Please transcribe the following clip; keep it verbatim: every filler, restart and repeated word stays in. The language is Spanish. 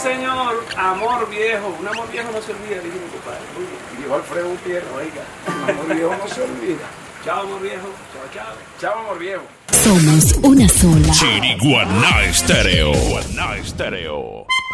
señor, amor viejo. Un amor viejo no se olvida, dijo mi compadre. Muy bien. Dijo Alfredo Gutiérrez, oiga, un amor viejo no se olvida. Chao, amor viejo. Chao, chao. Chao, amor viejo. Somos una sola. Chiriguaná Estéreo. Guaná Estéreo.